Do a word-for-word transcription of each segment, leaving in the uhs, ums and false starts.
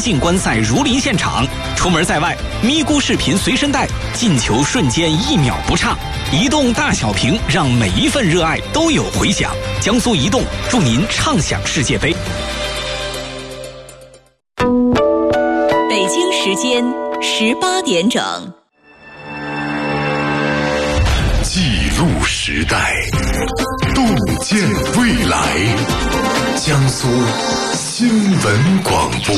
进观赛如临现场，出门在外，咪咕视频随身带，进球瞬间一秒不差。移动大小屏，让每一份热爱都有回响。江苏移动祝您畅享世界杯。 北京时间十八点整。 记录时代，洞见未来。江苏新闻广播。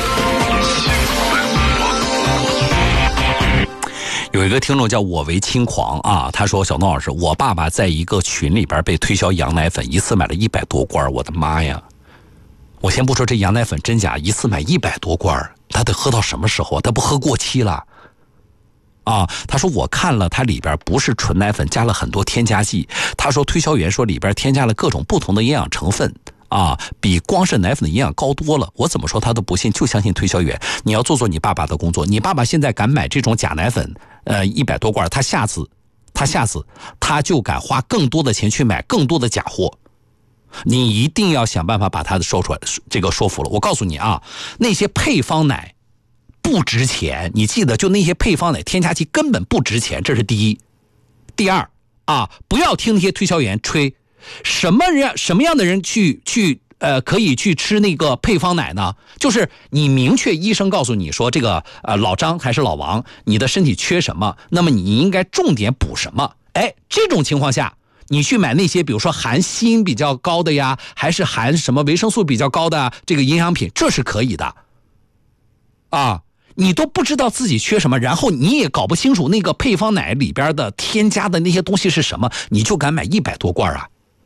有一个听众叫我为轻狂啊，他说：“小东老师，我爸爸在一个群里边被推销羊奶粉，一次买了一百多罐，我的妈呀！我先不说这羊奶粉真假，一次买一百多罐，他得喝到什么时候？他不喝过期了？”啊，他说我看了，它里边不是纯奶粉，加了很多添加剂。他说推销员说里边添加了各种不同的营养成分啊，比光是奶粉的营养高多了。我怎么说他都不信，就相信推销员。你要做做你爸爸的工作，你爸爸现在敢买这种假奶粉，呃，一百多罐，他下次，他下次他就敢花更多的钱去买更多的假货。你一定要想办法把他的说出来，这个说服了。我告诉你啊，那些配方奶不值钱，你记得，就那些配方奶添加剂根本不值钱，这是第一。第二啊，不要听那些推销员吹，什么人什么样的人去去呃可以去吃那个配方奶呢？就是你明确医生告诉你说这个呃老张还是老王，你的身体缺什么，那么你应该重点补什么。哎，这种情况下，你去买那些比如说含锌比较高的呀，还是含什么维生素比较高的这个营养品，这是可以的啊。你都不知道自己缺什么，然后你也搞不清楚那个配方奶里边的添加的那些东西是什么，你就敢买一百多罐啊？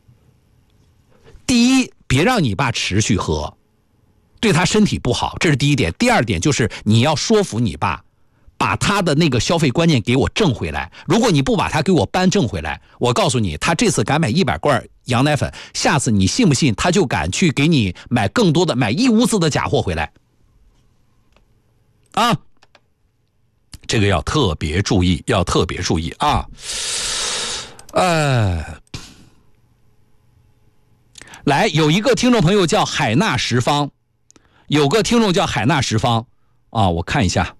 第一，别让你爸持续喝，对他身体不好，这是第一点。第二点就是你要说服你爸，把他的那个消费观念给我挣回来。如果你不把他给我扳正回来，我告诉你，他这次敢买一百罐羊奶粉，下次你信不信他就敢去给你买更多的，买一屋子的假货回来。啊，这个要特别注意，要特别注意啊！呃，来，有一个听众朋友叫海纳十方，有个听众叫海纳十方啊，我看一下，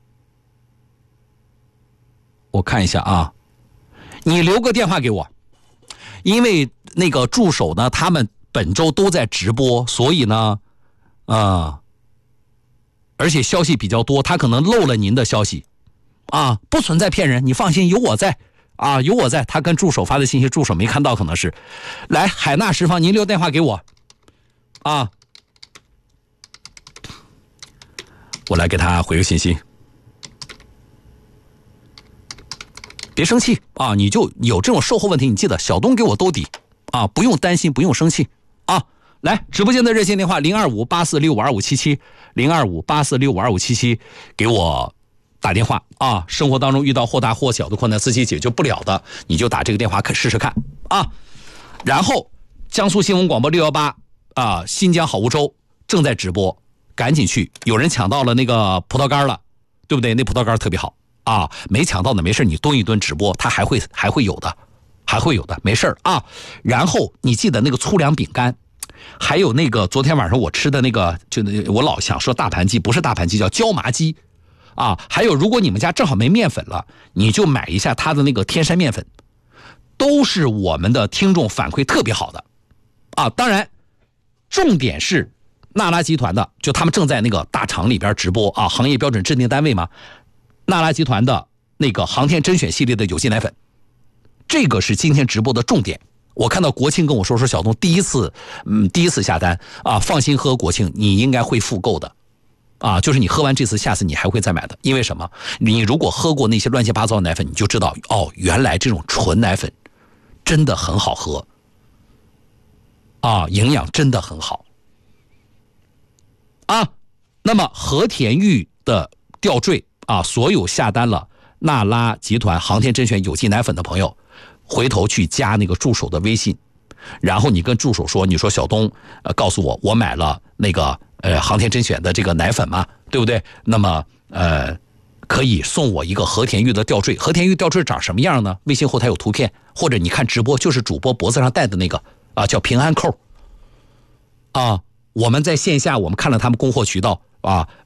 我看一下啊，你留个电话给我，因为那个助手呢，他们本周都在直播，所以呢，啊、呃。而且消息比较多，他可能漏了您的消息啊，不存在骗人，你放心，有我在啊，有我在。他跟助手发的信息，助手没看到，可能是。来，海纳十方，您留电话给我啊，我来给他回个信息。别生气啊，你就有这种售后问题，你记得小东给我兜底啊，不用担心，不用生气啊。来，直播间的热线电话零二五八四六五二五七七，零二五八四六五二五七七，给我打电话啊！生活当中遇到或大或小的困难，自己解决不了的，你就打这个电话看试试看啊！然后，江苏新闻广播六一八啊，新疆好物粥正在直播，赶紧去！有人抢到了那个葡萄干了，对不对？那葡萄干特别好啊！没抢到的没事，你蹲一蹲直播，它还会还会有的，还会有的，没事啊！然后你记得那个粗粮饼干。还有那个昨天晚上我吃的那个，就我老想说大盘鸡，不是大盘鸡，叫椒麻鸡啊。还有，如果你们家正好没面粉了，你就买一下它的那个天山面粉，都是我们的听众反馈特别好的啊。当然，重点是纳拉集团的，就他们正在那个大厂里边直播啊，行业标准制定单位嘛。纳拉集团的那个航天甄选系列的有机奶粉，这个是今天直播的重点。我看到国庆跟我说说小东第一次，嗯，第一次下单啊，放心喝国庆，你应该会复购的，啊，就是你喝完这次，下次你还会再买的。因为什么？你如果喝过那些乱七八糟的奶粉，你就知道哦，原来这种纯奶粉真的很好喝，啊，营养真的很好，啊。那么和田玉的吊坠啊，所有下单了纳拉集团航天甄选有机奶粉的朋友，回头去加那个助手的微信，然后你跟助手说，你说小东，呃，告诉我我买了那个呃航天甄选的这个奶粉嘛，对不对？那么呃可以送我一个和田玉的吊坠。和田玉吊坠长什么样呢？微信后台有图片，或者你看直播，就是主播脖子上戴的那个啊，叫平安扣啊。我们在线下我们看了他们供货渠道啊。